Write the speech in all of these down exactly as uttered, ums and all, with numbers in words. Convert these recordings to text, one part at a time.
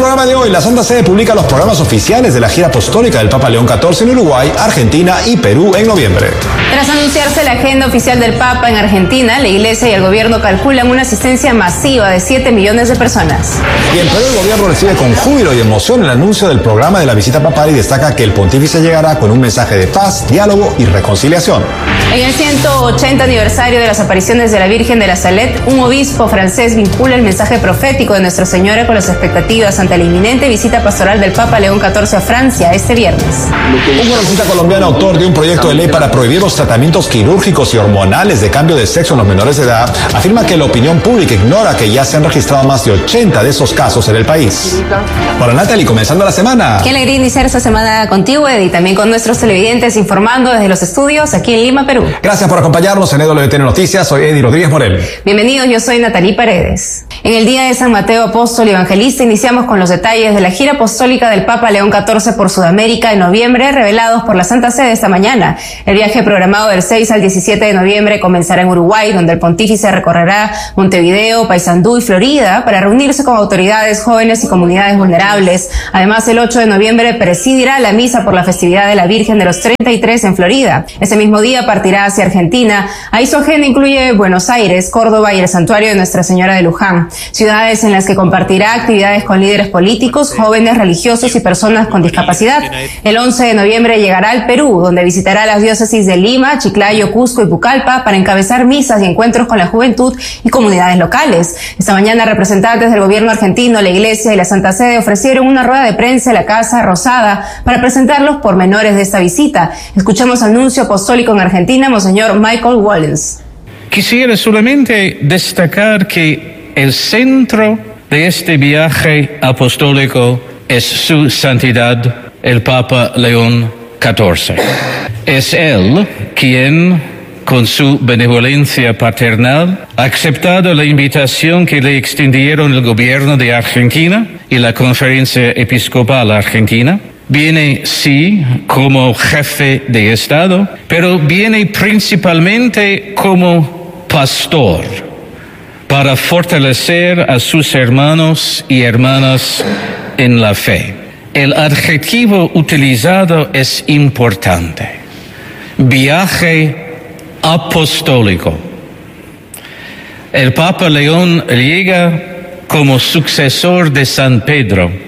programa de hoy, la Santa Sede publica los programas oficiales de la gira apostólica del Papa León catorce en Uruguay, Argentina y Perú en noviembre. Tras anunciarse la agenda oficial del Papa en Argentina, la Iglesia y el gobierno calculan una asistencia masiva de siete millones de personas. Y en Perú el gobierno recibe con júbilo y emoción el anuncio del programa de la visita papal y destaca que el pontífice llegará con un mensaje de paz, diálogo y reconciliación. En el ciento ochenta aniversario de las apariciones de la Virgen de la Salette, un obispo francés vincula el mensaje profético de Nuestra Señora con las expectativas ante la inminente visita pastoral del Papa León catorce a Francia este viernes. Un congresista colombiano, autor de un proyecto de ley para prohibir los tratamientos quirúrgicos y hormonales de cambio de sexo en los menores de edad, afirma que la opinión pública ignora que ya se han registrado más de ochenta de esos casos en el país. Para Natalie, comenzando la semana. Qué alegría iniciar esta semana contigo, Eddie, y también con nuestros televidentes informando desde los estudios aquí en Lima, Perú. Gracias por acompañarnos en E W T N Noticias. Soy Eddie Rodríguez Morel. Bienvenidos, yo soy Natalie Paredes. En el Día de San Mateo Apóstol y Evangelista iniciamos con los detalles de la gira apostólica del Papa León catorce por Sudamérica en noviembre, revelados por la Santa Sede esta mañana. El viaje programado del seis al diecisiete de noviembre comenzará en Uruguay, donde el pontífice recorrerá Montevideo, Paysandú y Florida para reunirse con autoridades, jóvenes y comunidades vulnerables. Además, el ocho de noviembre presidirá la misa por la festividad de la Virgen de los treinta y tres en Florida. Ese mismo día partirá hacia Argentina. Ahí su agenda incluye Buenos Aires, Córdoba y el Santuario de Nuestra Señora de Luján, ciudades en las que compartirá actividades con líderes políticos, jóvenes, religiosos y personas con discapacidad. El once de noviembre llegará al Perú, donde visitará las diócesis de Lima, Chiclayo, Cusco y Pucallpa para encabezar misas y encuentros con la juventud y comunidades locales. Esta mañana representantes del gobierno argentino, la Iglesia y la Santa Sede ofrecieron una rueda de prensa en la Casa Rosada para presentar los pormenores de esta visita. Escuchemos al nuncio apostólico en Argentina, Monseñor Michael Wallens. Quisiera solamente destacar que el centro de este viaje apostólico es su santidad, el Papa León catorce. Es él quien, con su benevolencia paternal, ha aceptado la invitación que le extendieron el gobierno de Argentina y la Conferencia Episcopal Argentina. Viene, sí, como jefe de Estado, pero viene principalmente como pastor para fortalecer a sus hermanos y hermanas en la fe. El adjetivo utilizado es importante. Viaje apostólico. El Papa León llega como sucesor de San Pedro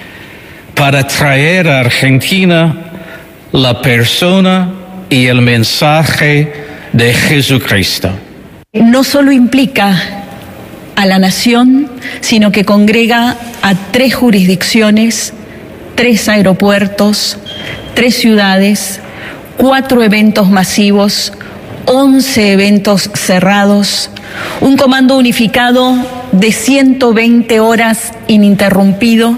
para traer a Argentina la persona y el mensaje de Jesucristo. No solo implica a la nación, sino que congrega a tres jurisdicciones, tres aeropuertos, tres ciudades, cuatro eventos masivos, once eventos cerrados, un comando unificado de ciento veinte horas ininterrumpido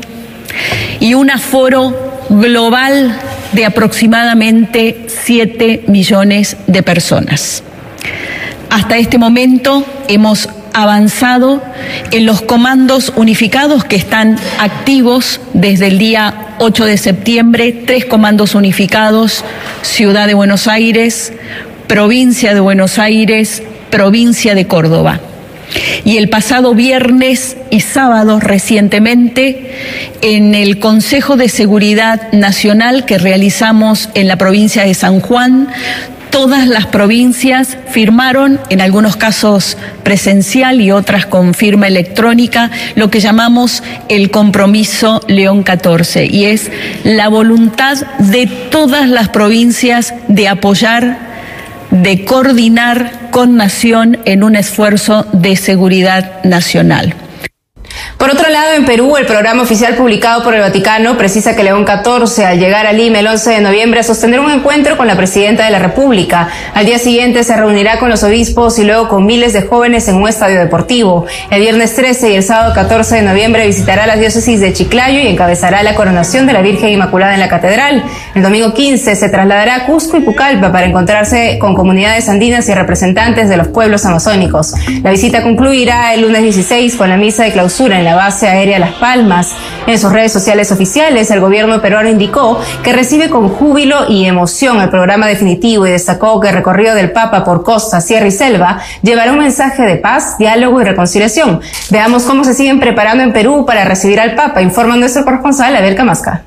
y un aforo global de aproximadamente siete millones de personas. Hasta este momento hemos avanzado en los comandos unificados que están activos desde el día ocho de septiembre, tres comandos unificados, Ciudad de Buenos Aires, Provincia de Buenos Aires, Provincia de Córdoba. Y el pasado viernes y sábado recientemente, en el Consejo de Seguridad Nacional que realizamos en la provincia de San Juan, todas las provincias firmaron, en algunos casos presencial y otras con firma electrónica, lo que llamamos el compromiso León catorce, y es la voluntad de todas las provincias de apoyar, de coordinar con Nación en un esfuerzo de seguridad nacional. Por otro lado, en Perú, el programa oficial publicado por el Vaticano precisa que León catorce, al llegar a Lima el once de noviembre, sostendrá un encuentro con la Presidenta de la República. Al día siguiente se reunirá con los obispos y luego con miles de jóvenes en un estadio deportivo. El viernes trece y el sábado catorce de noviembre visitará las diócesis de Chiclayo y encabezará la coronación de la Virgen Inmaculada en la Catedral. El domingo quince se trasladará a Cusco y Pucallpa para encontrarse con comunidades andinas y representantes de los pueblos amazónicos. La visita concluirá el lunes dieciséis con la misa de clausura en la base aérea Las Palmas. En sus redes sociales oficiales, el gobierno peruano indicó que recibe con júbilo y emoción el programa definitivo y destacó que el recorrido del Papa por costa, sierra y selva llevará un mensaje de paz, diálogo y reconciliación. Veamos cómo se siguen preparando en Perú para recibir al Papa, informa nuestro corresponsal Abel Camasca.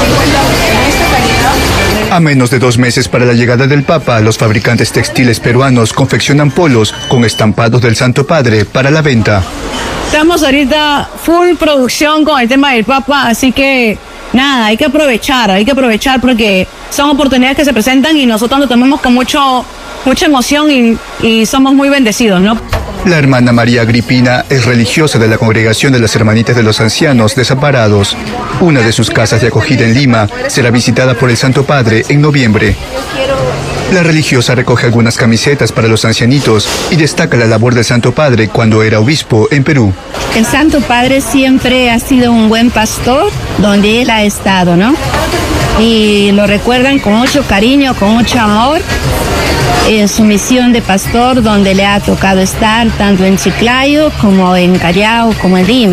A menos de dos meses para la llegada del Papa, los fabricantes textiles peruanos confeccionan polos con estampados del Santo Padre para la venta. Estamos ahorita full producción con el tema del Papa, así que nada, hay que aprovechar, hay que aprovechar porque son oportunidades que se presentan y nosotros lo tomamos con mucho, mucha emoción y, y somos muy bendecidos, ¿no? La hermana María Agripina es religiosa de la Congregación de las Hermanitas de los Ancianos Desamparados. Una de sus casas de acogida en Lima será visitada por el Santo Padre en noviembre. La religiosa recoge algunas camisetas para los ancianitos y destaca la labor del Santo Padre cuando era obispo en Perú. El Santo Padre siempre ha sido un buen pastor donde él ha estado, ¿no? Y lo recuerdan con mucho cariño, con mucho amor. En su misión de pastor, donde le ha tocado estar tanto en Chiclayo como en Callao, como en Lima.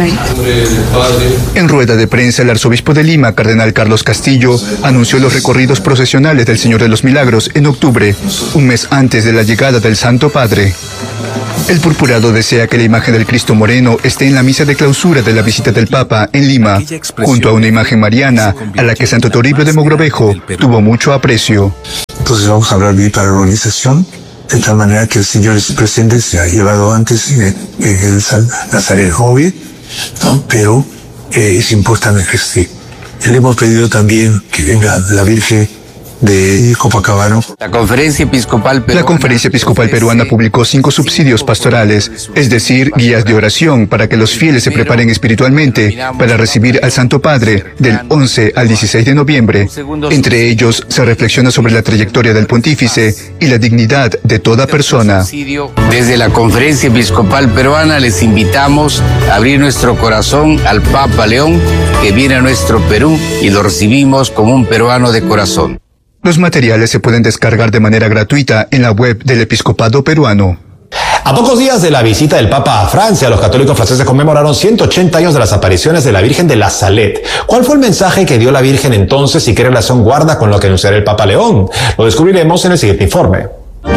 En rueda de prensa, el arzobispo de Lima, cardenal Carlos Castillo, anunció los recorridos procesionales del Señor de los Milagros en octubre, un mes antes de la llegada del Santo Padre. El purpurado desea que la imagen del Cristo Moreno esté en la misa de clausura de la visita del Papa en Lima, junto a una imagen mariana a la que Santo Toribio de Mogrovejo tuvo mucho aprecio. Entonces vamos a hablar de hiperarmonización, de tal manera que el Señor es presente, se ha llevado antes en el Nazaret joven, ¿no? Pero eh, es importante que esté. Le hemos pedido también que venga la Virgen de Copacabana. La Conferencia Episcopal Peruana, la Conferencia Episcopal Peruana publicó cinco subsidios pastorales, es decir, guías de oración para que los fieles se preparen espiritualmente para recibir al Santo Padre del once al dieciséis de noviembre. Entre ellos se reflexiona sobre la trayectoria del pontífice y la dignidad de toda persona. Desde la Conferencia Episcopal Peruana les invitamos a abrir nuestro corazón al Papa León, que viene a nuestro Perú, y lo recibimos como un peruano de corazón. Los materiales se pueden descargar de manera gratuita en la web del Episcopado Peruano. A pocos días de la visita del Papa a Francia, los católicos franceses conmemoraron ciento ochenta años de las apariciones de la Virgen de la Salette. ¿Cuál fue el mensaje que dio la Virgen entonces y qué relación guarda con lo que anunciará el Papa León? Lo descubriremos en el siguiente informe.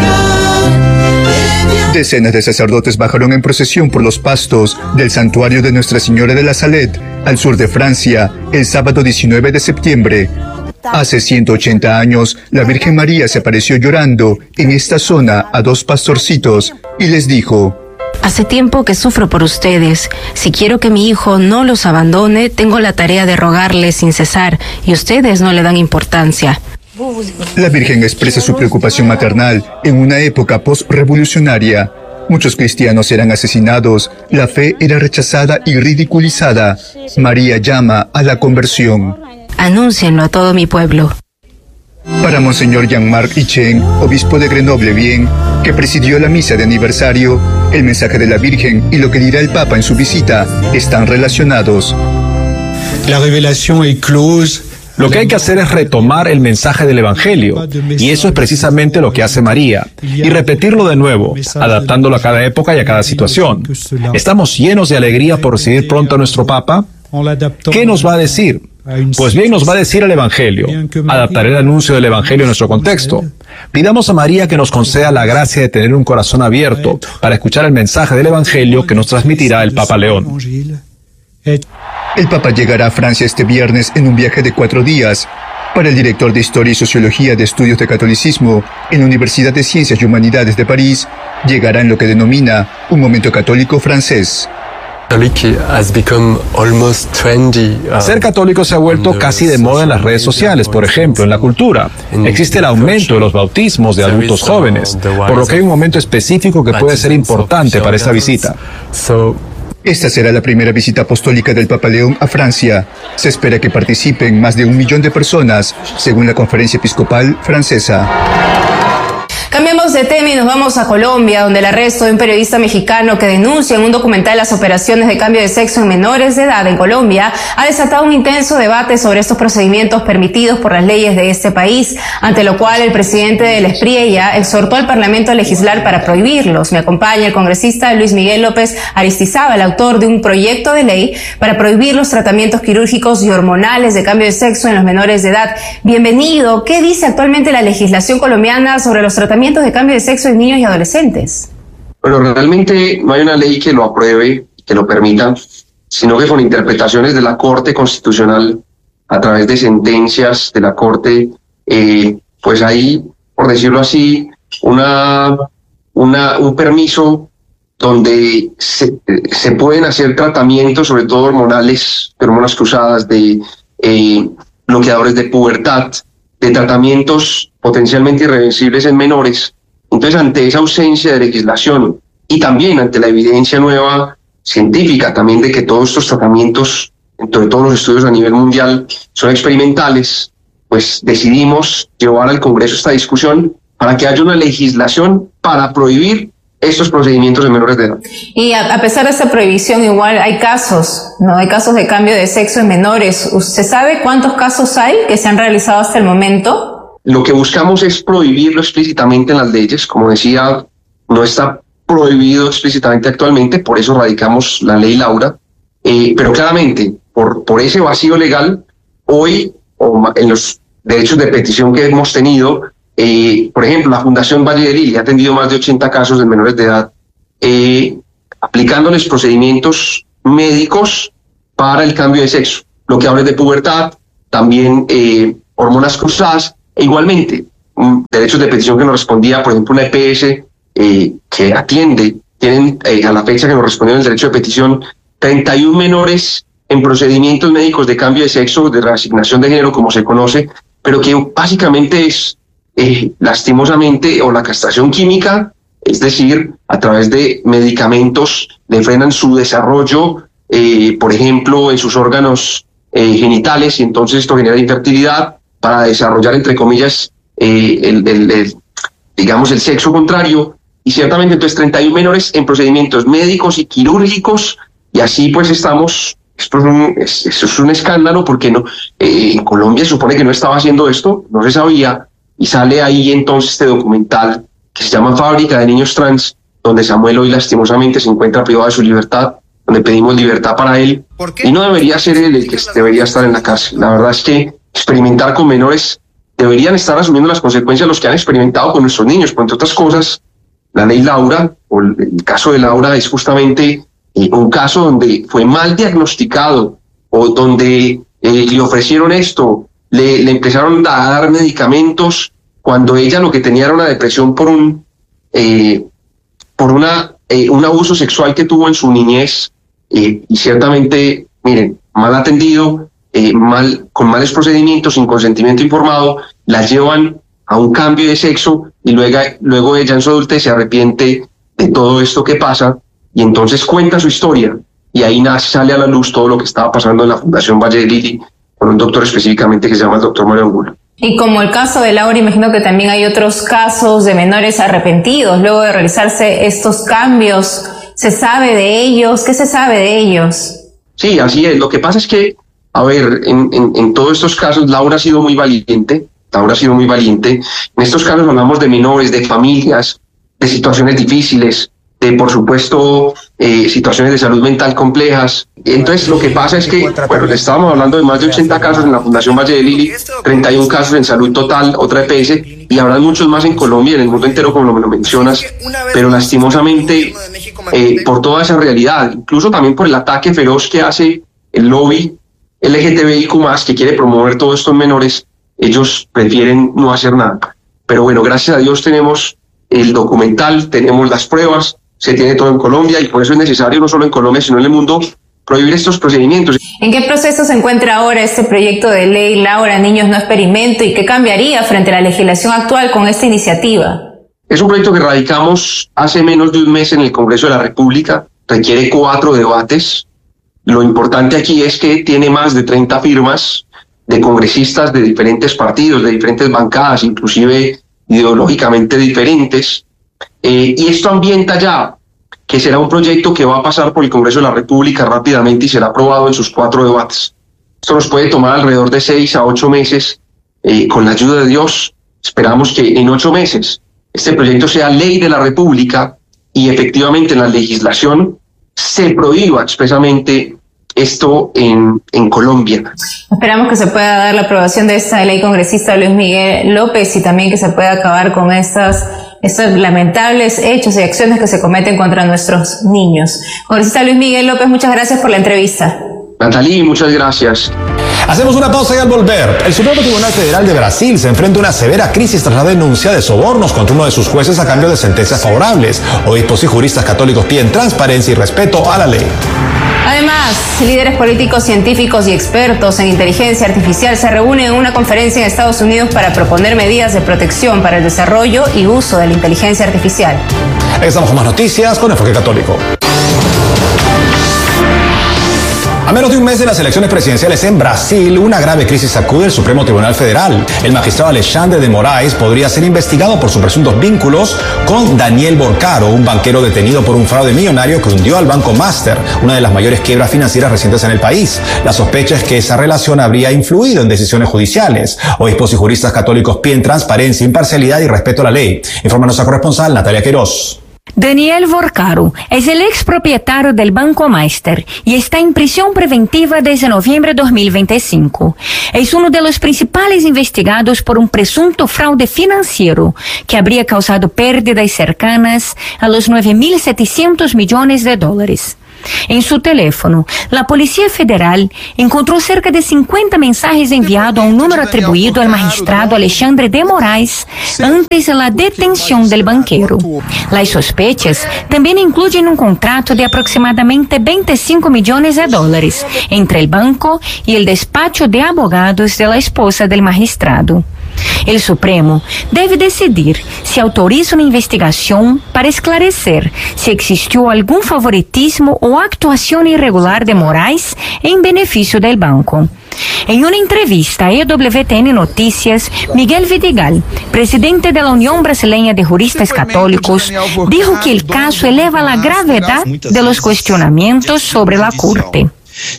Decenas de sacerdotes bajaron en procesión por los pastos del santuario de Nuestra Señora de la Salette, al sur de Francia, el sábado diecinueve de septiembre. Hace ciento ochenta años, la Virgen María se apareció llorando en esta zona a dos pastorcitos y les dijo: Hace tiempo que sufro por ustedes. Si quiero que mi hijo no los abandone, tengo la tarea de rogarles sin cesar, y ustedes no le dan importancia. La Virgen expresa su preocupación maternal en una época post-revolucionaria. Muchos cristianos eran asesinados, la fe era rechazada y ridiculizada. María llama a la conversión. Anúncienlo a todo mi pueblo. Para Monseñor Jean-Marc Hichen, obispo de Grenoble-Bien, que presidió la misa de aniversario, el mensaje de la Virgen y lo que dirá el Papa en su visita están relacionados. La revelación est close. Lo que hay que hacer es retomar el mensaje del Evangelio, y eso es precisamente lo que hace María, y repetirlo de nuevo, adaptándolo a cada época y a cada situación. ¿Estamos llenos de alegría por recibir pronto a nuestro Papa? ¿Qué nos va a decir? Pues bien, nos va a decir el Evangelio. Adaptaré el anuncio del Evangelio en nuestro contexto. Pidamos a María que nos conceda la gracia de tener un corazón abierto para escuchar el mensaje del Evangelio que nos transmitirá el Papa León. El Papa llegará a Francia este viernes en un viaje de cuatro días. Para el director de Historia y Sociología de Estudios de Catolicismo en la Universidad de Ciencias y Humanidades de París, llegará en lo que denomina un momento católico francés. Ser católico se ha vuelto casi de moda en las redes sociales, por ejemplo, en la cultura. Existe el aumento de los bautismos de adultos jóvenes, por lo que hay un momento específico que puede ser importante para esta visita. Esta será la primera visita apostólica del Papa León a Francia. Se espera que participen más de un millón de personas, según la Conferencia Episcopal Francesa. Cambiamos de tema y nos vamos a Colombia, donde el arresto de un periodista mexicano que denuncia en un documental las operaciones de cambio de sexo en menores de edad en Colombia ha desatado un intenso debate sobre estos procedimientos permitidos por las leyes de este país, ante lo cual el presidente del Espriella exhortó al Parlamento a legislar para prohibirlos. Me acompaña el congresista Luis Miguel López Aristizábal, autor de un proyecto de ley para prohibir los tratamientos quirúrgicos y hormonales de cambio de sexo en los menores de edad. Bienvenido. ¿Qué dice actualmente la legislación colombiana sobre los tratamientos de cambio de sexo en niños y adolescentes? Bueno, realmente no hay una ley que lo apruebe, que lo permita, sino que con interpretaciones de la Corte Constitucional, a través de sentencias de la Corte, eh, pues hay, por decirlo así, una, una, un permiso donde se, se pueden hacer tratamientos, sobre todo hormonales, de hormonas cruzadas, de eh, bloqueadores de pubertad, de tratamientos potencialmente irreversibles en menores. Entonces, ante esa ausencia de legislación y también ante la evidencia nueva científica también de que todos estos tratamientos, dentro de todos los estudios a nivel mundial, son experimentales, pues decidimos llevar al Congreso esta discusión para que haya una legislación para prohibir estos procedimientos en menores de edad. Y a, a pesar de esta prohibición, igual hay casos, ¿no? Hay casos de cambio de sexo en menores. ¿Usted sabe cuántos casos hay que se han realizado hasta el momento? Lo que buscamos es prohibirlo explícitamente en las leyes. Como decía, no está prohibido explícitamente actualmente, por eso radicamos la ley Laura. Eh, pero claramente, por, por ese vacío legal, hoy, o en los derechos de petición que hemos tenido, Eh, por ejemplo, la Fundación Valle de Lili ha atendido más de ochenta casos de menores de edad, eh, aplicándoles procedimientos médicos para el cambio de sexo, bloqueadores de pubertad, también eh, hormonas cruzadas, e igualmente um, derechos de petición que nos respondía, por ejemplo, una E P S eh, que atiende, tienen eh, a la fecha que nos respondieron el derecho de petición, treinta y uno menores en procedimientos médicos de cambio de sexo, de reasignación de género, como se conoce, pero que básicamente es Eh, lastimosamente, o la castración química, es decir, a través de medicamentos le frenan su desarrollo, eh, por ejemplo, en sus órganos eh, genitales, y entonces esto genera infertilidad para desarrollar, entre comillas, eh, el, el, el, digamos, el sexo contrario, y ciertamente entonces treinta y uno menores en procedimientos médicos y quirúrgicos, y así pues estamos, esto es un, es, esto es un escándalo, porque no, eh, en Colombia se supone que no estaba haciendo esto, no se sabía. Y sale ahí entonces este documental que se llama Fábrica de Niños Trans, donde Samuel hoy lastimosamente se encuentra privado de su libertad, donde pedimos libertad para él. Y no debería ser él el que debería estar en la cárcel. La verdad es que experimentar con menores, deberían estar asumiendo las consecuencias los que han experimentado con nuestros niños. Por entre otras cosas, la ley Laura, o el caso de Laura, es justamente eh, un caso donde fue mal diagnosticado, o donde eh, le ofrecieron esto, Le, le empezaron a dar medicamentos cuando ella lo que tenía era una depresión por un eh, por una eh, un abuso sexual que tuvo en su niñez, eh, y ciertamente, miren, mal atendido, eh, mal con males procedimientos, sin consentimiento informado, la llevan a un cambio de sexo y luego, luego ella en su adultez se arrepiente de todo esto que pasa y entonces cuenta su historia, y ahí nace, sale a la luz todo lo que estaba pasando en la Fundación Valle de Lili, con un doctor específicamente que se llama el doctor Mario Angulo. Y como el caso de Laura, imagino que también hay otros casos de menores arrepentidos luego de realizarse estos cambios. ¿Se sabe de ellos? ¿Qué se sabe de ellos? Sí, así es. Lo que pasa es que, a ver, en, en, en todos estos casos, Laura ha sido muy valiente. Laura ha sido muy valiente. En estos casos hablamos de menores, de familias, de situaciones difíciles, de, por supuesto, eh, situaciones de salud mental complejas. Entonces, lo que pasa es que, bueno, le estábamos hablando de más de ochenta casos en la Fundación Valle de Lili, treinta y uno casos en salud total, otra E P S, y habrá muchos más en Colombia y en el mundo entero, como lo mencionas, pero lastimosamente, eh, por toda esa realidad, incluso también por el ataque feroz que hace el lobby L G T B I Q más, que quiere promover todo esto en menores, ellos prefieren no hacer nada. Pero bueno, gracias a Dios tenemos el documental, tenemos las pruebas, se tiene todo en Colombia, y por eso es necesario, no solo en Colombia, sino en el mundo, prohibir estos procedimientos. ¿En qué proceso se encuentra ahora este proyecto de ley Laura, Niños No Experimento, y qué cambiaría frente a la legislación actual con esta iniciativa? Es un proyecto que radicamos hace menos de un mes en el Congreso de la República, requiere cuatro debates. Lo importante aquí es que tiene más de treinta firmas de congresistas de diferentes partidos, de diferentes bancadas, inclusive ideológicamente diferentes. Eh, y esto ambienta ya que será un proyecto que va a pasar por el Congreso de la República rápidamente y será aprobado en sus cuatro debates. Esto nos puede tomar alrededor de seis a ocho meses. Eh, con la ayuda de Dios, esperamos que en ocho meses este proyecto sea ley de la República y efectivamente en la legislación se prohíba expresamente esto en, en Colombia. Esperamos que se pueda dar la aprobación de esta ley, congresista Luis Miguel López, y también que se pueda acabar con estas, estos lamentables hechos y acciones que se cometen contra nuestros niños. Congresista Luis Miguel López, muchas gracias por la entrevista. Natalí, muchas gracias. Hacemos una pausa y al volver, el Supremo Tribunal Federal de Brasil se enfrenta a una severa crisis tras la denuncia de sobornos contra uno de sus jueces a cambio de sentencias favorables. Obispos y juristas católicos piden transparencia y respeto a la ley. Además, líderes políticos, científicos y expertos en inteligencia artificial se reúnen en una conferencia en Estados Unidos para proponer medidas de protección para el desarrollo y uso de la inteligencia artificial. Estamos con más noticias con Enfoque Católico. A menos de un mes de las elecciones presidenciales en Brasil, una grave crisis sacude el Supremo Tribunal Federal. El magistrado Alexandre de Moraes podría ser investigado por sus presuntos vínculos con Daniel Borcaro, un banquero detenido por un fraude millonario que hundió al Banco Master, una de las mayores quiebras financieras recientes en el país. La sospecha es que esa relación habría influido en decisiones judiciales. Obispos y juristas católicos piden transparencia, imparcialidad y respeto a la ley. Informa nuestra corresponsal Natalia Queiroz. Daniel Borcaro es el expropietario del Banco Master y está en prisión preventiva desde noviembre de dos mil veinticinco. Es uno de los principales investigados por un presunto fraude financiero que habría causado pérdidas cercanas a los nueve mil setecientos millones de dólares. En su teléfono, la Policía Federal encontró cerca de cincuenta mensajes enviados a un número atribuido al magistrado Alexandre de Moraes antes de la detención del banquero. Las sospechas también incluyen un contrato de aproximadamente veinticinco millones de dólares entre el banco y el despacho de abogados de la esposa del magistrado. El Supremo debe decidir si autoriza una investigación para esclarecer si existió algún favoritismo o actuación irregular de Moraes en beneficio del banco. En una entrevista a E W T N Noticias, Miguel Vidigal, presidente de la Unión Brasileña de Juristas Católicos, dijo que el caso eleva la gravedad de los cuestionamientos sobre la Corte.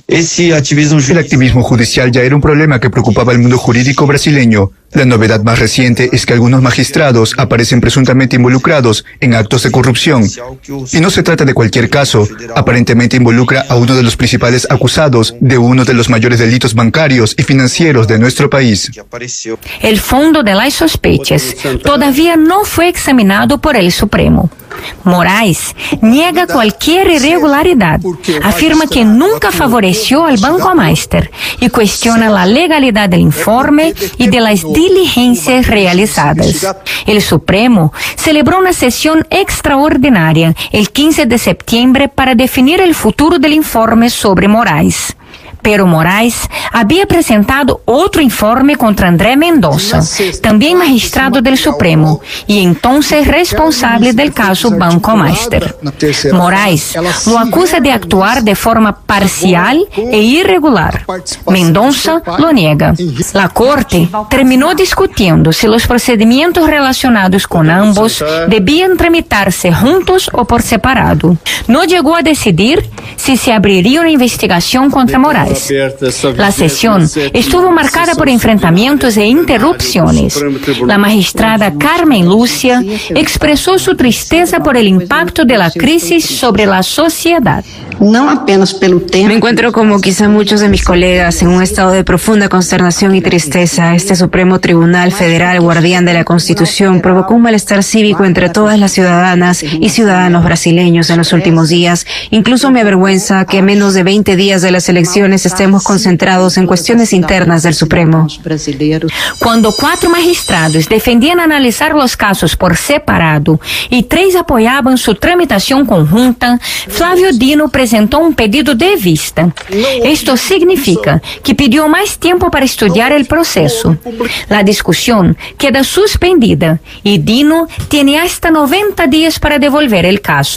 El activismo judicial ya era un problema que preocupaba al mundo jurídico brasileño. La novedad más reciente es que algunos magistrados aparecen presuntamente involucrados en actos de corrupción. Y no se trata de cualquier caso, aparentemente involucra a uno de los principales acusados de uno de los mayores delitos bancarios y financieros de nuestro país. El fondo de las sospechas todavía no fue examinado por el Supremo. Moraes niega cualquier irregularidad, afirma que nunca favoreció al Banco Master y cuestiona la legalidad del informe y de las diligencias realizadas. El Supremo celebró una sesión extraordinaria el quince de septiembre para definir el futuro del informe sobre Moraes. Pero Moraes había presentado otro informe contra André Mendoza, también magistrado del Supremo, y entonces responsable del caso Banco Master. Moraes lo acusa de actuar de forma parcial e irregular. Mendoza lo niega. La Corte terminó discutiendo si los procedimientos relacionados con ambos debían tramitarse juntos o por separado. No llegó a decidir si se abriría una investigación contra Moraes. La sesión estuvo marcada por enfrentamientos e interrupciones. La magistrada Carmen Lúcia expresó su tristeza por el impacto de la crisis sobre la sociedad. No apenas pelo tempo. Me encuentro como quizá muchos de mis colegas en un estado de profunda consternación y tristeza. Este Supremo Tribunal Federal, guardián de la Constitución, provocó un malestar cívico entre todas las ciudadanas y ciudadanos brasileños en los últimos días. Incluso me avergüenza que a menos de veinte días de las elecciones estemos concentrados en cuestiones internas del Supremo. Cuando cuatro magistrados defendían analizar los casos por separado y tres apoyaban su tramitación conjunta, Flávio Dino presentó un pedido de vista. Esto significa que pidió más tiempo para estudiar el proceso. La discusión queda suspendida y Dino tiene hasta noventa días para devolver el caso.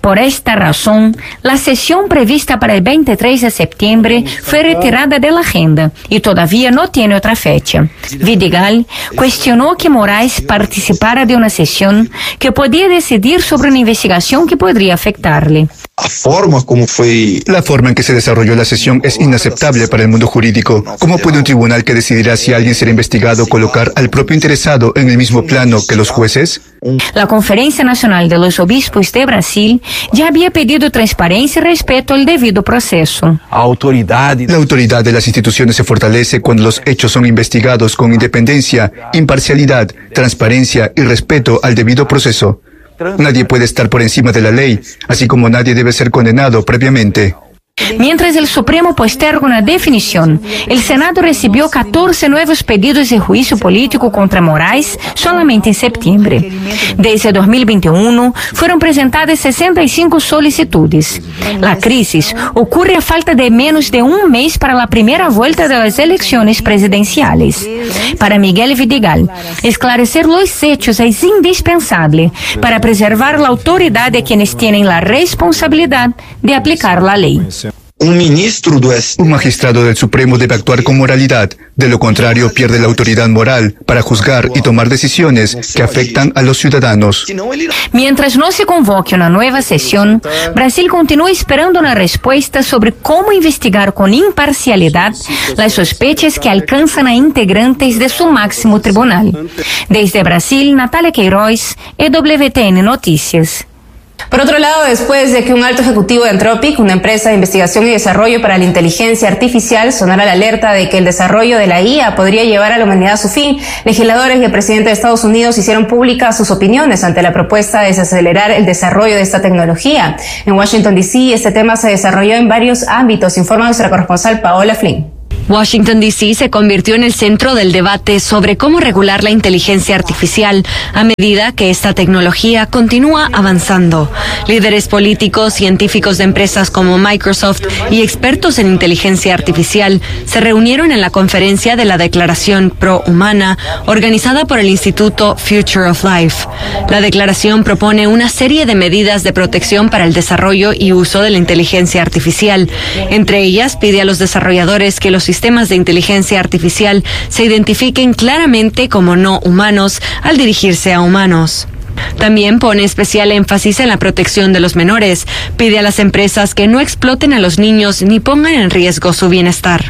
Por esta razón, la sesión prevista para el veintitrés de septiembre fue retirada de la agenda y todavía no tiene otra fecha. Vidigal cuestionó que Moraes participara de una sesión que podía decidir sobre una investigación que podría afectarle. La forma como fue... La forma en que se desarrolló la sesión es inaceptable para el mundo jurídico. ¿Cómo puede un tribunal que decidirá si alguien será investigado colocar al propio interesado en el mismo plano que los jueces? La Conferencia Nacional de los Obispos de Brasil ya había pedido transparencia y respeto al debido proceso. La autoridad de las instituciones se fortalece cuando los hechos son investigados con independencia, imparcialidad, transparencia y respeto al debido proceso. Nadie puede estar por encima de la ley, así como nadie debe ser condenado previamente. Mientras el Supremo posterga una definición, el Senado recibió catorce nuevos pedidos de juicio político contra Moraes solamente en septiembre. Desde dos mil veintiuno fueron presentadas sesenta y cinco solicitudes. La crisis ocurre a falta de menos de un mes para la primera vuelta de las elecciones presidenciales. Para Miguel Vidigal, esclarecer los hechos es indispensable para preservar la autoridad de quienes tienen la responsabilidad de aplicar la ley. Un ministro do Un magistrado del Supremo debe actuar con moralidad, de lo contrario pierde la autoridad moral para juzgar y tomar decisiones que afectan a los ciudadanos. Mientras no se convoque una nueva sesión, Brasil continúa esperando una respuesta sobre cómo investigar con imparcialidad las sospechas que alcanzan a integrantes de su máximo tribunal. Desde Brasil, Natalia Queiroz, E W T N Noticias. Por otro lado, después de que un alto ejecutivo de Anthropic, una empresa de investigación y desarrollo para la inteligencia artificial, sonara la alerta de que el desarrollo de la I A podría llevar a la humanidad a su fin, legisladores y el presidente de Estados Unidos hicieron públicas sus opiniones ante la propuesta de desacelerar el desarrollo de esta tecnología. En Washington, D C, este tema se desarrolló en varios ámbitos, informa nuestra corresponsal Paola Flynn. Washington, D C se convirtió en el centro del debate sobre cómo regular la inteligencia artificial a medida que esta tecnología continúa avanzando. Líderes políticos, científicos de empresas como Microsoft y expertos en inteligencia artificial se reunieron en la conferencia de la Declaración Pro-Humana organizada por el Instituto Future of Life. La declaración propone una serie de medidas de protección para el desarrollo y uso de la inteligencia artificial. Entre ellas, pide a los desarrolladores que los sistemas de inteligencia artificial se identifiquen claramente como no humanos al dirigirse a humanos. También pone especial énfasis en la protección de los menores. Pide a las empresas que no exploten a los niños ni pongan en riesgo su bienestar.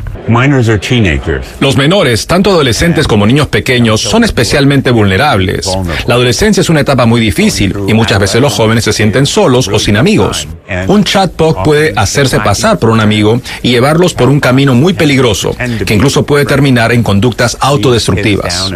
Los menores, tanto adolescentes como niños pequeños, son especialmente vulnerables. La adolescencia es una etapa muy difícil y muchas veces los jóvenes se sienten solos o sin amigos. Un chatbot puede hacerse pasar por un amigo y llevarlos por un camino muy peligroso, que incluso puede terminar en conductas autodestructivas.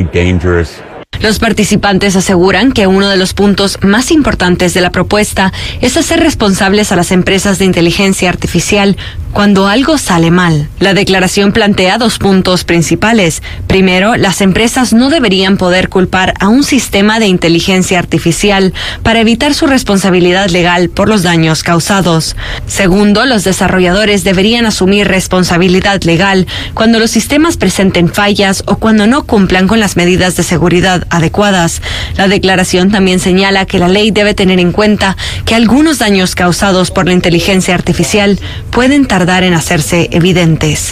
Los participantes aseguran que uno de los puntos más importantes de la propuesta es hacer responsables a las empresas de inteligencia artificial cuando algo sale mal. La declaración plantea dos puntos principales. Primero, las empresas no deberían poder culpar a un sistema de inteligencia artificial para evitar su responsabilidad legal por los daños causados. Segundo, los desarrolladores deberían asumir responsabilidad legal cuando los sistemas presenten fallas o cuando no cumplan con las medidas de seguridad adecuadas. La declaración también señala que la ley debe tener en cuenta que algunos daños causados por la inteligencia artificial pueden tardar en hacerse evidentes.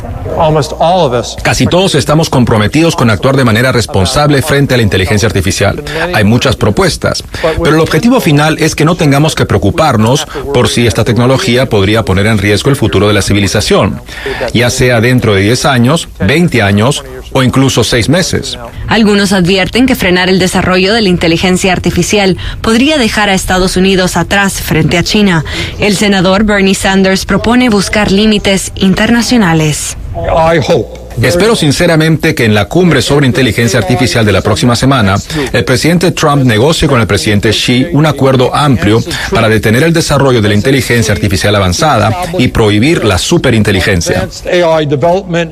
Casi todos estamos comprometidos con actuar de manera responsable frente a la inteligencia artificial. Hay muchas propuestas, pero el objetivo final es que no tengamos que preocuparnos por si esta tecnología podría poner en riesgo el futuro de la civilización, ya sea dentro de diez años, veinte años o incluso seis meses. Algunos advierten que frenar el desarrollo de la inteligencia artificial podría dejar a Estados Unidos atrás frente a China. El senador Bernie Sanders propone buscar límites internacionales. Espero sinceramente que en la cumbre sobre inteligencia artificial de la próxima semana, el presidente Trump negocie con el presidente Xi un acuerdo amplio para detener el desarrollo de la inteligencia artificial avanzada y prohibir la superinteligencia.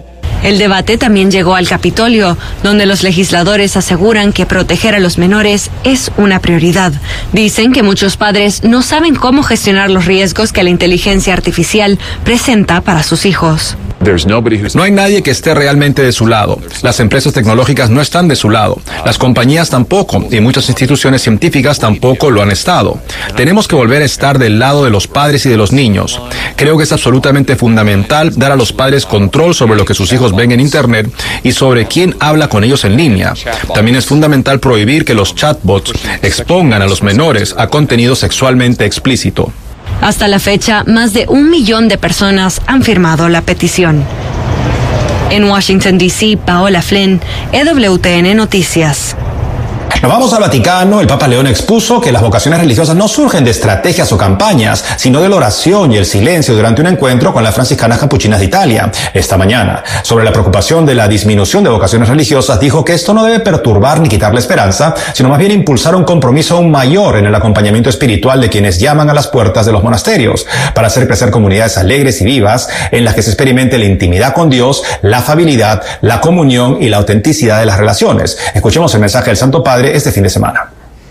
El debate también llegó al Capitolio, donde los legisladores aseguran que proteger a los menores es una prioridad. Dicen que muchos padres no saben cómo gestionar los riesgos que la inteligencia artificial presenta para sus hijos. No hay nadie que esté realmente de su lado. Las empresas tecnológicas no están de su lado. Las compañías tampoco, y muchas instituciones científicas tampoco lo han estado. Tenemos que volver a estar del lado de los padres y de los niños. Creo que es absolutamente fundamental dar a los padres control sobre lo que sus hijos ven en Internet y sobre quién habla con ellos en línea. También es fundamental prohibir que los chatbots expongan a los menores a contenido sexualmente explícito. Hasta la fecha, más de un millón de personas han firmado la petición. En Washington, D C, Paola Flynn, E W T N Noticias. Nos vamos al Vaticano. El Papa León expuso que las vocaciones religiosas no surgen de estrategias o campañas, sino de la oración y el silencio durante un encuentro con las franciscanas capuchinas de Italia esta mañana. Sobre la preocupación de la disminución de vocaciones religiosas, dijo que esto no debe perturbar ni quitar la esperanza, sino más bien impulsar un compromiso aún mayor en el acompañamiento espiritual de quienes llaman a las puertas de los monasterios, para hacer crecer comunidades alegres y vivas en las que se experimente la intimidad con Dios, la afabilidad, la comunión y la autenticidad de las relaciones. Escuchemos el mensaje del Santo Padre este fin de semana.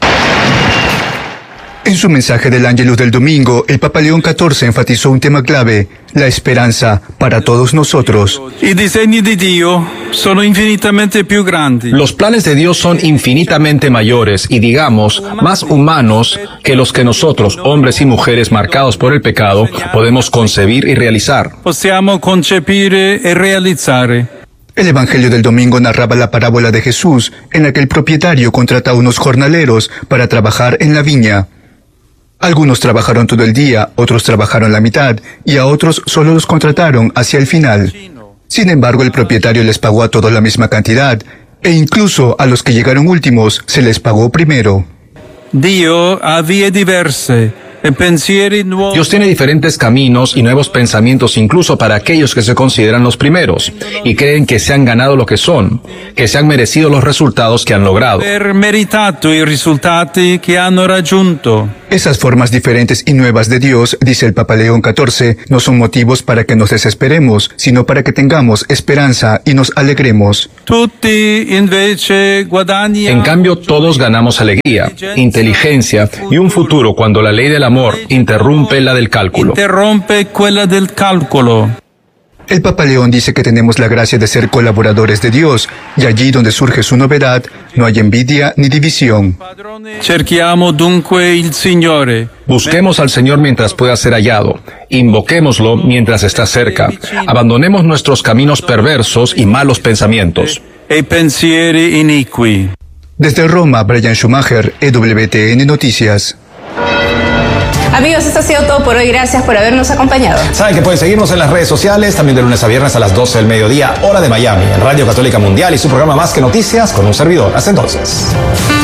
En su mensaje del Ángelus del domingo, el Papa León catorce enfatizó un tema clave, la esperanza para todos nosotros. I disegni di Dio sono infinitamente più grandi. Los planes de Dios son infinitamente mayores y, digamos, más humanos que los que nosotros, hombres y mujeres marcados por el pecado, podemos concebir y realizar. Possiamo concepire e realizzare. El Evangelio del domingo narraba la parábola de Jesús, en la que el propietario contrata a unos jornaleros para trabajar en la viña. Algunos trabajaron todo el día, otros trabajaron la mitad, y a otros solo los contrataron hacia el final. Sin embargo, el propietario les pagó a todos la misma cantidad, e incluso a los que llegaron últimos se les pagó primero. Dio ha vie diverse. Dios tiene diferentes caminos y nuevos pensamientos incluso para aquellos que se consideran los primeros y creen que se han ganado lo que son, que se han merecido los resultados que han logrado. Per meritato i risultati che hanno raggiunto. Esas formas diferentes y nuevas de Dios, dice el Papa León catorce, no son motivos para que nos desesperemos, sino para que tengamos esperanza y nos alegremos. Tutti invece guadagnan. En cambio, todos ganamos alegría, inteligencia y un futuro cuando la ley del amor interrumpe la del cálculo. Interrompe quella del cálculo. El Papa León dice que tenemos la gracia de ser colaboradores de Dios, y allí donde surge su novedad, no hay envidia ni división. Cerchiamo dunque il Signore. Busquemos al Señor mientras pueda ser hallado. Invoquémoslo mientras está cerca. Abandonemos nuestros caminos perversos y malos pensamientos. E pensieri iniqui. Desde Roma, Brian Schumacher, E W T N Noticias. Amigos, esto ha sido todo por hoy. Gracias por habernos acompañado. Saben que pueden seguirnos en las redes sociales, también de lunes a viernes a las doce del mediodía, hora de Miami, en Radio Católica Mundial y su programa Más que Noticias con un servidor. Hasta entonces.